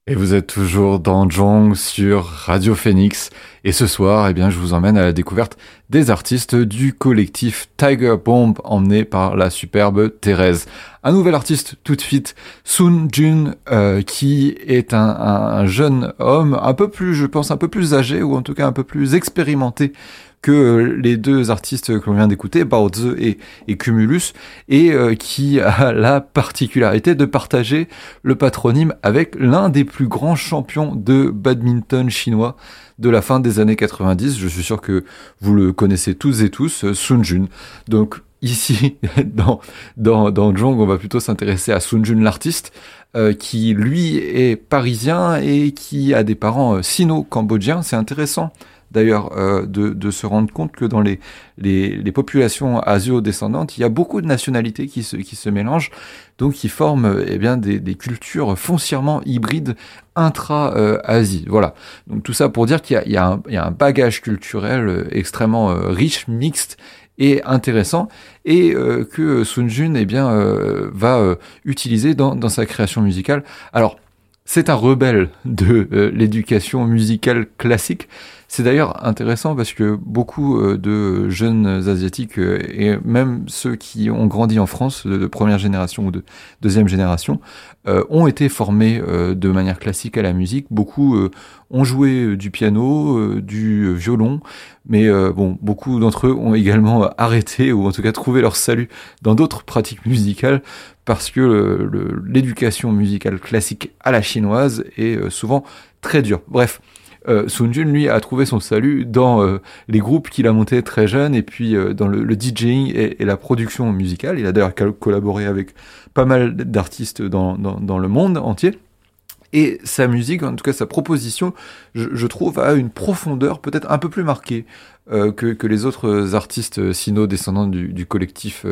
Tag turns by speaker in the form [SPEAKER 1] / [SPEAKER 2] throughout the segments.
[SPEAKER 1] Et vous êtes toujours dans Jong sur Radio Phoenix. Et ce soir, eh bien, je vous emmène à la découverte des artistes du collectif Tiger Bomb, emmené par la superbe Thérèse. Un nouvel artiste tout de suite, Sun Jun, qui est un jeune homme un peu plus, je pense, un peu plus âgé, ou en tout cas un peu plus expérimenté que les deux artistes que l'on vient d'écouter, Baozi et Cumulus, et qui a la particularité de partager le patronyme avec l'un des plus grands champions de badminton chinois de la fin des années 90. Je suis sûr que vous le connaissez tous et tous, Sun Jun. Donc ici, dans Jong, on va plutôt s'intéresser à Sun Jun l'artiste, qui lui est parisien et qui a des parents sino-cambodgiens. C'est intéressant d'ailleurs de se rendre compte que dans les populations asio-descendantes, il y a beaucoup de nationalités qui se mélangent, donc qui forment eh bien des cultures foncièrement hybrides intra-Asie. Voilà. Donc tout ça pour dire qu'il y a un bagage culturel extrêmement riche, mixte et intéressant, et que Sun Jun eh bien va utiliser dans sa création musicale. Alors, c'est un rebelle de l'éducation musicale classique. C'est d'ailleurs intéressant parce que beaucoup de jeunes asiatiques et même ceux qui ont grandi en France de première génération ou de deuxième génération ont été formés de manière classique à la musique. Beaucoup ont joué du piano, du violon, mais beaucoup d'entre eux ont également arrêté ou en tout cas trouvé leur salut dans d'autres pratiques musicales parce que l'éducation musicale classique à la chinoise est souvent très dure. Bref. Sun Jun, lui, a trouvé son salut dans les groupes qu'il a montés très jeune et puis dans le DJing et la production musicale. Il a d'ailleurs collaboré avec pas mal d'artistes dans le monde entier. Et sa musique, en tout cas sa proposition, je trouve, a une profondeur peut-être un peu plus marquée que les autres artistes sino-descendants du collectif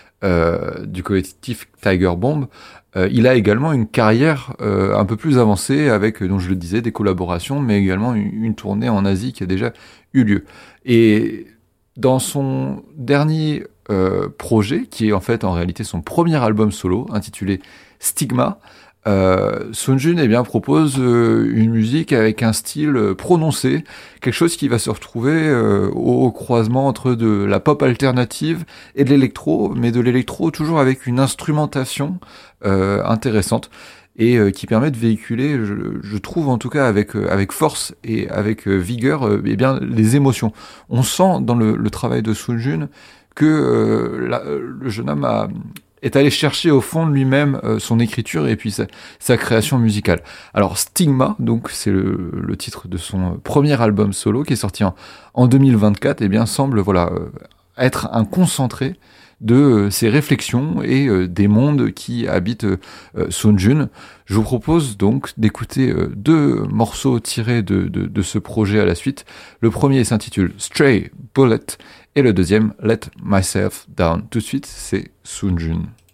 [SPEAKER 1] Tiger Bomb. Il a également une carrière un peu plus avancée avec, donc je le disais, des collaborations, mais également une tournée en Asie qui a déjà eu lieu. Et dans son dernier projet, qui est en fait en réalité son premier album solo, intitulé Stigma, Sun Jun eh bien, propose une musique avec un style prononcé, quelque chose qui va se retrouver au croisement entre de la pop alternative et de l'électro, mais de l'électro toujours avec une instrumentation intéressante et qui permet de véhiculer, je trouve en tout cas avec force et avec vigueur, eh bien, les émotions. On sent dans le travail de Sun Jun que le jeune homme est allé chercher au fond de lui-même son écriture et puis sa création musicale. Alors Stigma, donc c'est le titre de son premier album solo qui est sorti en 2024, eh bien semble être un concentré de ses réflexions et des mondes qui habitent Sun Jun. Je vous propose donc d'écouter deux morceaux tirés de ce projet à la suite. Le premier s'intitule Stray Bullet et le deuxième Let Myself Down. Tout de suite, c'est Sun Jun.